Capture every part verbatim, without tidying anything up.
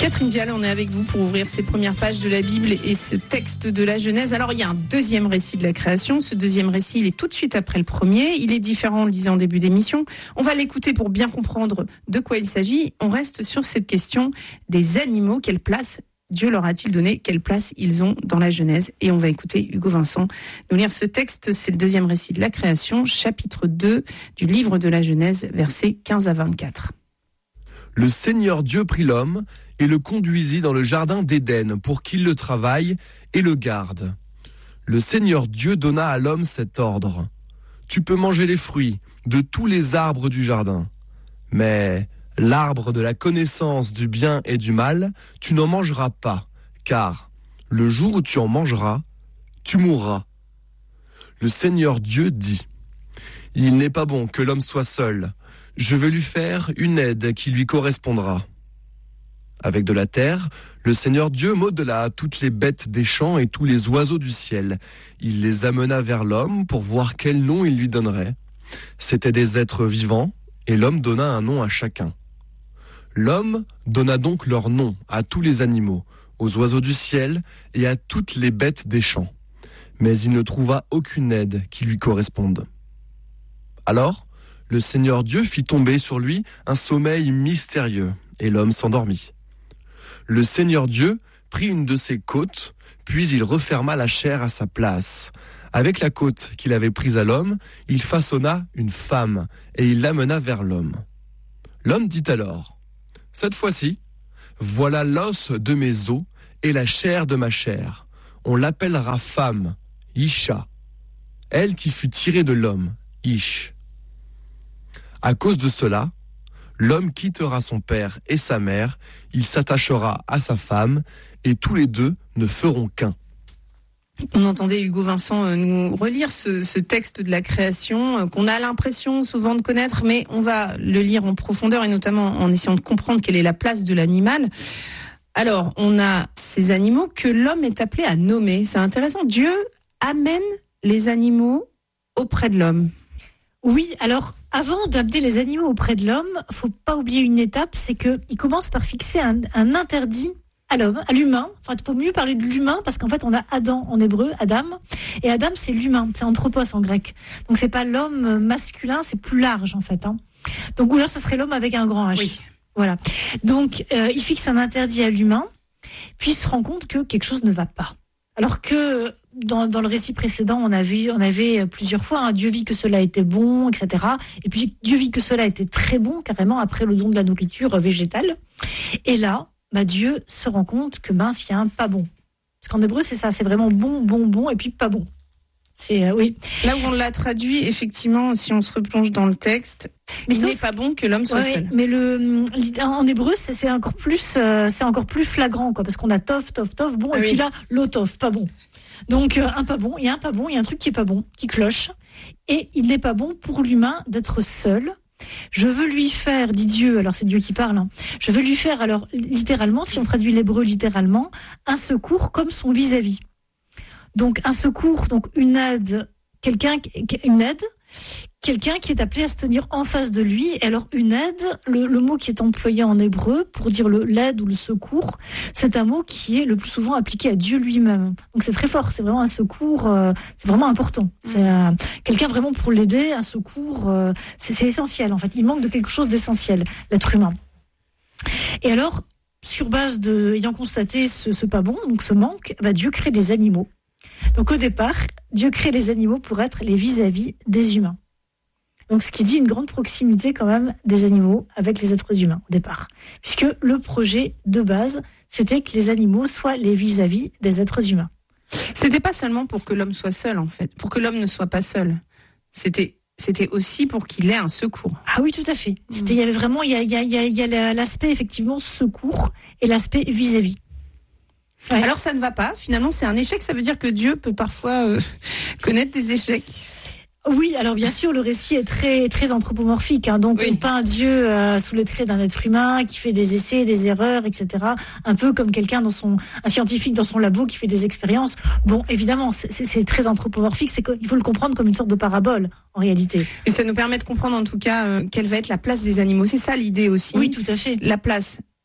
Catherine Vial, on est avec vous pour ouvrir ces premières pages de la Bible et ce texte de la Genèse. Alors, il y a un deuxième récit de la création. Ce deuxième récit, il est tout de suite après le premier. Il est différent, on le disait en début d'émission. On va l'écouter pour bien comprendre de quoi il s'agit. On reste sur cette question des animaux. Quelle place Dieu leur a-t-il donné? Quelle place ils ont dans la Genèse? Et on va écouter Hugo Vincent nous lire ce texte. C'est le deuxième récit de la création, chapitre deux du livre de la Genèse, versets quinze à vingt-quatre. Le Seigneur Dieu prit l'homme et le conduisit dans le jardin d'Éden pour qu'il le travaille et le garde. Le Seigneur Dieu donna à l'homme cet ordre. Tu peux manger les fruits de tous les arbres du jardin, mais l'arbre de la connaissance du bien et du mal, tu n'en mangeras pas, car le jour où tu en mangeras, tu mourras. Le Seigneur Dieu dit, « Il n'est pas bon que l'homme soit seul. Je vais lui faire une aide qui lui correspondra. » Avec de la terre, le Seigneur Dieu modela toutes les bêtes des champs et tous les oiseaux du ciel. Il les amena vers l'homme pour voir quel nom il lui donnerait. C'étaient des êtres vivants, et l'homme donna un nom à chacun. L'homme donna donc leur nom à tous les animaux, aux oiseaux du ciel et à toutes les bêtes des champs. Mais il ne trouva aucune aide qui lui corresponde. Alors, le Seigneur Dieu fit tomber sur lui un sommeil mystérieux, et l'homme s'endormit. Le Seigneur Dieu prit une de ses côtes, puis il referma la chair à sa place. Avec la côte qu'il avait prise à l'homme, il façonna une femme, et il l'amena vers l'homme. L'homme dit alors, « Cette fois-ci, voilà l'os de mes os et la chair de ma chair. On l'appellera femme, Isha, elle qui fut tirée de l'homme, Ish. À cause de cela, l'homme quittera son père et sa mère, il s'attachera à sa femme, et tous les deux ne feront qu'un. » On entendait Hugo Vincent nous relire ce, ce texte de la création qu'on a l'impression souvent de connaître, mais on va le lire en profondeur et notamment en essayant de comprendre quelle est la place de l'animal. Alors, on a ces animaux que l'homme est appelé à nommer. C'est intéressant. Dieu amène les animaux auprès de l'homme. Oui, alors avant d'amener les animaux auprès de l'homme, faut pas oublier une étape, c'est qu'il commence par fixer un, un interdit à l'homme, à l'humain. Enfin, il faut mieux parler de l'humain parce qu'en fait, on a Adam en hébreu, Adam, et Adam c'est l'humain, c'est anthropos en grec. Donc c'est pas l'homme masculin, c'est plus large en fait. Hein. Donc ou là, ce serait l'homme avec un grand H. Oui. Voilà. Donc euh, il fixe un interdit à l'humain, puis il se rend compte que quelque chose ne va pas. Alors que dans, dans le récit précédent, on a vu, on avait plusieurs fois, hein, Dieu vit que cela était bon, et cetera. Et puis Dieu vit que cela était très bon, carrément après le don de la nourriture végétale. Et là, bah, Dieu se rend compte que mince, il y a un pas bon. Parce qu'en hébreu, c'est ça, c'est vraiment bon, bon, bon, et puis pas bon. C'est euh, oui. Là où on l'a traduit, effectivement, si on se replonge dans le texte, mais il sauf, n'est pas bon que l'homme soit ouais, seul. Mais le en hébreu, c'est, c'est encore plus, euh, c'est encore plus flagrant, quoi, parce qu'on a tov, tov, tov, bon, ah, et oui. Puis là, l'otov, pas bon. Donc euh, un pas bon, il y a un pas bon, il y a un truc qui est pas bon, qui cloche, et il n'est pas bon pour l'humain d'être seul. Je veux lui faire, dit Dieu, alors c'est Dieu qui parle, hein, je veux lui faire, alors littéralement, si on traduit l'hébreu littéralement, un secours comme son vis-à-vis. Donc un secours, donc une aide, quelqu'un, une aide, quelqu'un qui est appelé à se tenir en face de lui. Et alors une aide, le, le mot qui est employé en hébreu pour dire le, l'aide ou le secours, c'est un mot qui est le plus souvent appliqué à Dieu lui-même. Donc c'est très fort, c'est vraiment un secours, euh, c'est vraiment important. C'est euh, quelqu'un vraiment pour l'aider, un secours, euh, c'est, c'est essentiel en fait. Il manque de quelque chose d'essentiel, l'être humain. Et alors, sur base de, ayant constaté ce, ce pas bon, donc ce manque, bah Dieu crée des animaux. Donc au départ, Dieu crée les animaux pour être les vis-à-vis des humains. Donc ce qui dit une grande proximité quand même des animaux avec les êtres humains au départ. Puisque le projet de base, c'était que les animaux soient les vis-à-vis des êtres humains. C'était pas seulement pour que l'homme soit seul en fait, pour que l'homme ne soit pas seul. C'était C'était aussi pour qu'il ait un secours. Ah oui, tout à fait. C'était, il y avait vraiment, il y a, il y a, il y a, il y a l'aspect effectivement secours et l'aspect vis-à-vis. Ouais. Alors ça ne va pas, finalement c'est un échec, ça veut dire que Dieu peut parfois euh, connaître des échecs. Oui, alors bien sûr, le récit est très très anthropomorphique. Hein, donc oui. On peint Dieu euh, sous les traits d'un être humain qui fait des essais, des erreurs, et cetera. Un peu comme quelqu'un dans son, un scientifique dans son labo qui fait des expériences. Bon, évidemment, c'est, c'est, c'est très anthropomorphique. C'est qu'il faut le comprendre comme une sorte de parabole en réalité. Et ça nous permet de comprendre en tout cas euh, quelle va être la place des animaux. C'est ça l'idée aussi. Oui, tout à fait. La place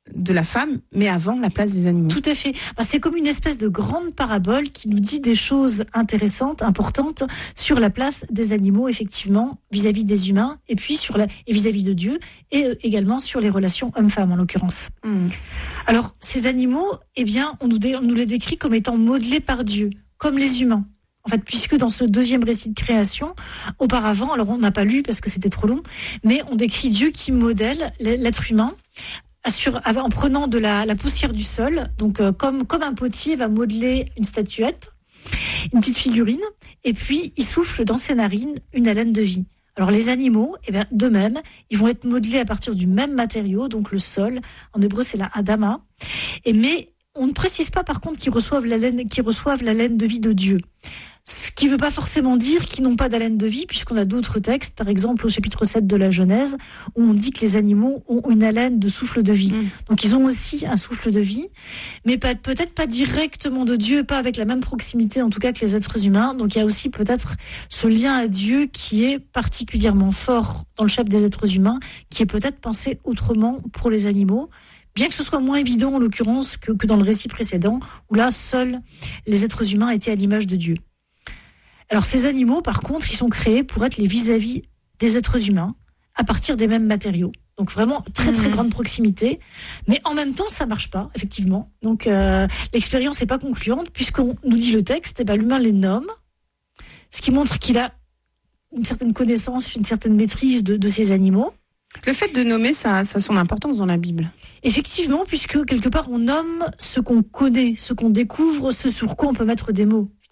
de la femme, mais avant la place des animaux. Tout à fait. C'est comme une espèce de grande parabole qui nous dit des choses intéressantes, importantes sur la place des animaux, effectivement, vis-à-vis des humains, et puis sur la, et vis-à-vis de Dieu, et également sur les relations hommes-femmes en l'occurrence. Mmh. Alors, ces animaux, eh bien, on nous, dé, on nous les décrit comme étant modelés par Dieu, comme les humains. En fait, puisque dans ce deuxième récit de création, auparavant, alors on n'a pas lu parce que c'était trop long, mais on décrit Dieu qui modèle l'être humain sur, en prenant de la, la poussière du sol, donc euh, comme, comme un potier va modeler une statuette, une petite figurine, et puis il souffle dans ses narines une haleine de vie. Alors les animaux, eh bien, de même, ils vont être modelés à partir du même matériau, donc le sol, en hébreu c'est la Adama, et mais on ne précise pas par contre qu'ils reçoivent la laine, qu'ils reçoivent la laine de vie de Dieu. Ce qui ne veut pas forcément dire qu'ils n'ont pas d'haleine de vie, puisqu'on a d'autres textes, par exemple au chapitre sept de la Genèse, où on dit que les animaux ont une haleine de souffle de vie. Mmh. Donc ils ont aussi un souffle de vie, mais pas, peut-être pas directement de Dieu, pas avec la même proximité en tout cas que les êtres humains. Donc il y a aussi peut-être ce lien à Dieu qui est particulièrement fort dans le chapitre des êtres humains, qui est peut-être pensé autrement pour les animaux. Bien que ce soit moins évident en l'occurrence que, que dans le récit précédent, où là, seuls les êtres humains étaient à l'image de Dieu. Alors ces animaux, par contre, ils sont créés pour être les vis-à-vis des êtres humains, à partir des mêmes matériaux. Donc vraiment très très mmh. grande proximité, mais en même temps ça marche pas, effectivement. Donc euh, l'expérience n'est pas concluante, puisqu'on nous dit le texte, eh ben, l'humain les nomme, ce qui montre qu'il a une certaine connaissance, une certaine maîtrise de, de ces animaux. Le fait de nommer, ça, ça a son importance dans la Bible. Effectivement, puisque quelque part on nomme ce qu'on connaît, ce qu'on découvre, ce sur quoi on peut mettre des mots.